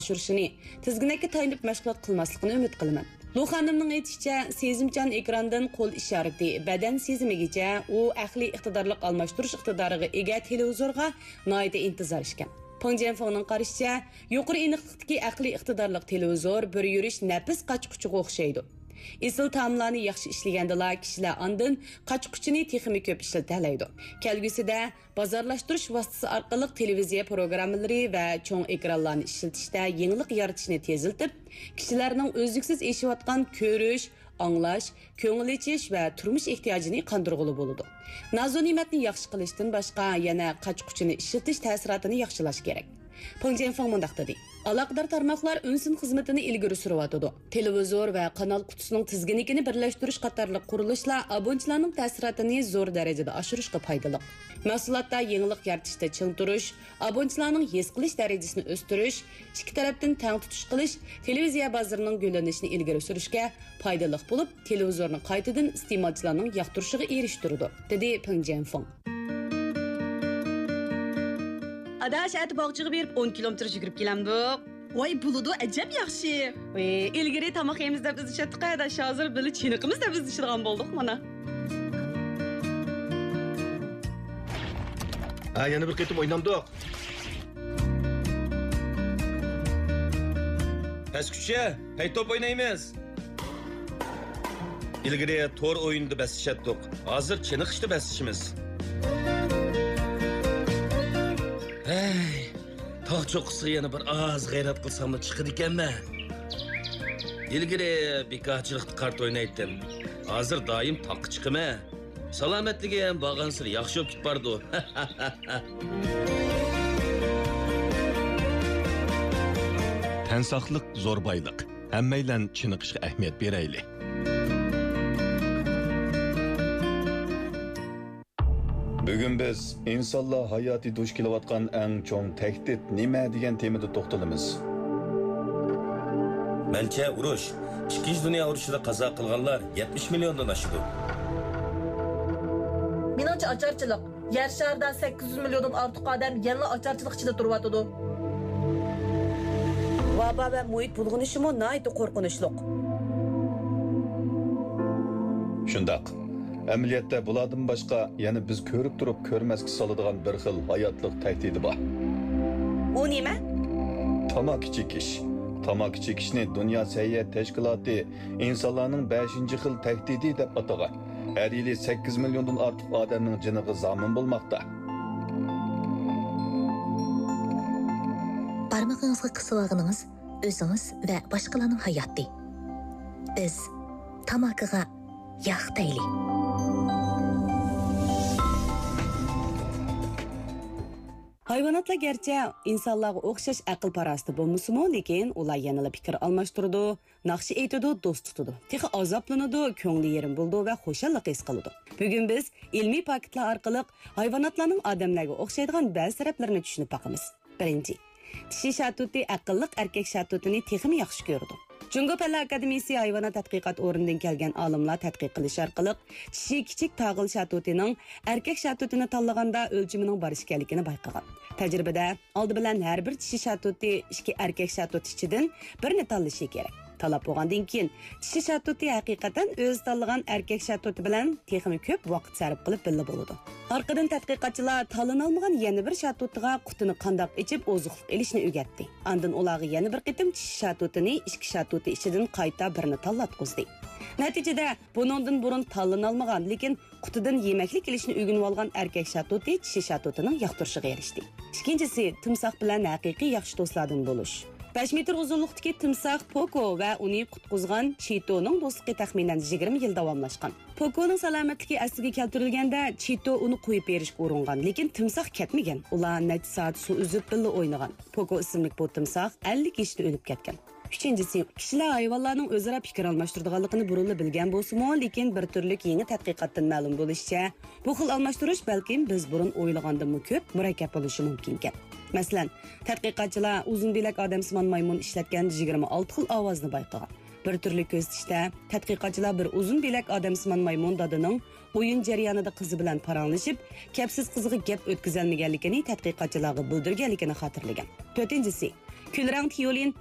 oshirishini, tizginakka tayinib mashg'ulot qilmasligini umid qilaman. Lu xonimning aytishicha, sezimchan ekrandan qo'l ishorati, badan sezimigacha u aqliy iqtidorlik almashtirish iqtidoriga ega televizorga noyda intizor ekan. Peng Jianfengning qarashicha, yuqori aniqlikdagi aqliy iqtidorlik televizor bir yurish nafis qochquchiga o'xshaydi. Isil taomlarni yaxshi ishlagandala kishilar ondan qochquchini texmi ko'p ishlatalaydi. Kelgusida bozorlashtirish vositasi orqali televiziya programmalari va cho'ng ekranlarni ishlatishda yangilik yaratishni teziltib, kishilarning o'zliksiz eshiyotgan ko'rish, anglash, ko'ngil ichish va turmush ehtiyojini qondirg'ili bo'ladi. Nazo-ne'matni yaxshi qilishdan boshqa yana qochquchini ishlatish ta'sirotini yaxshilash kerak. Peng Jianfeng mundaq dedi. Aloqador tarmoqlar unsin xizmatini ilgari suryotdi. Televizor va kanal qutisining tizginligini birlashtirish qatorliq qurilishlar abonchilarning ta'sirotini zo'r darajada oshirishga foydali. Mahsulotda yangilik yaratishda ching turish, abonchilarning his qilish darajasini o'stirish, ikki tarafdan teng tutish qilish televiziya bozorining gullanishini ilgari surishga foydali bo'lib, televizorni qaytadan iste'molchilarning yoqtirishiga erishtirdi, dedi Peng Jianfeng. Adaş ət bağçığı berib 10 kilometr yugurib kelamdik. Voy buludu ajab yaxshi. İlgari tamoq yeymiz deb biz ishlatdik, adaş hozir bili chiniqimiz deb biz ishlatgan boldik mana. Yana bir qitim o'ynamdik. Pastkucha, hay top o'ynaymiz. İlgari tor o'yinda bas ishlatdik. Hozir chiniqishda bas ishimiz. Hey, tog' cho'qqisi yana bir oz g'ayrat qilsam chiqadi ekanman. Ilgari bekorchilikda kart o'ynaydim. Hozir doim toqqa chiqaman. Salomatligi ham borgan-sir yaxshi bo'lib ketib bordi. Tan saqliq zo'r boyliq. Hammaylan chiniqishga ahamiyat beraylik. Bugun biz insonlar hayoti duch kelayotgan eng cho'ng tahdid nima degan temada to'xtalamiz. Mencha urush, Ikkinchi dunyo urushida qazo qilganlar 70 milliondan oshdi. Meningcha ocharchilik. Yer sharida 800 milliondan ortiq odam yana ocharchilik ichida turyapti. Vaba va muhit bulg'unishi mo nayt qo'rqinchli. Shundaq. Amaliyotda bulardan boshqa yana biz ko'rib turib ko'rmasga soladigan bir xil hayotlik tahdidi bor. U nima? Tamaki chekish. Tamaki chekishni Dunyo Sayyoh Tashkiloti insonlarning 5-xil tahdidi deb atagan. Har yili 8 milliondan ortiq odamning jiniga zomin bo'lmoqda. Barmog'ingizga qisib olganingiz o'zingiz va boshqalarning hayoti. Biz tamakiga yog' tayli. Hayvanotlar gerçi insonlarga o'xshash aql parasti bo'lmasa-mu, lekin ular yanada fikr almashtirdi, naqshi aytadi, do'st tutadi. Texi azoblanadi, ko'ngli yerim bo'ldi va xo'shallik his qiladi. Bugun biz ilmiy faktlar orqali hayvonotlarning odamlarga o'xshaydigan ba'zi taraflarini tushunib boqamiz. Birinchi, tishi shatuti aqlliq erkak shatutini texmi yaxshi ko'rdi. Jungo Palla Akademiyasi hayvonot tadqiqot o'rnidan kelgan olimlar tadqiq qilish orqali tishi kichik tog'il shatutining erkak shatutini tanlaganda o'lchimining bor ekanligini bayqagan. Tajribada oldi bilan har bir tishi shatuti ikki erkak shatut ichidan birini tanlashi kerak. Talab bo'lgandan keyin tishi shatuti haqiqatan o'z tanlagan erkak shatuti bilan texmi ko'p vaqt sarf qilib billa bo'ladi. Orqadan tadqiqotchilar tanlanolmagan yana bir shatutiga qutini qandoq ichib oziqlik elishni o'rgatdi. Andan ularga yana bir qitim tishi shatutini ikki shatuti ichidan qayta birini tanlatqizdi. Natijada buningdan burun tanlanolmagan, lekin qutidan yemaklik elishni o'rganib olgan erkak shatuti tishi shatutining yoqtirishiga erishdi. Ikkinchisi timsoh bilan haqiqiy yaxshi do'stlardan bo'lish. 5 metr uzunlikdagi timsoh Poko va uni qutqizgan Chitoning do'stligi taxminan 20 yil davomlashgan. Pokoning salomatligi asliga keltirilganda Chito uni qo'yib berishga uringan, lekin timsoh ketmagan. Ular necha soat suv uzib birga o'ynagan. Poko ismli bu timsoh 50 yoshda o'lib ketgan. Uchinchisi, kishilar hayvonlarning o'zaro fikr almashtiradiganligini burunli bilgan bo'lsa-mu, lekin bir turlik yangi tadqiqotdan ma'lum bo'lishicha, bu xil almashtirish balkim biz burun o'ylagandan ko'p murakkab bo'lishi mumkin ekan. Masalan, tadqiqotchilar uzun belak odamsimon maymun ishlatgan 26 xil ovozni bayqagan. Bir turli ko'rsatishda tadqiqotchilar bir uzun belak odamsimon maymun dadining o'yin jarayonida qizi bilan paranglashib, kapsiz qiziga gap o'tkazolmaganligini tadqiqotchilarga bildirganligini xotirlagan. To'rtinchisi, Külrang Tiolin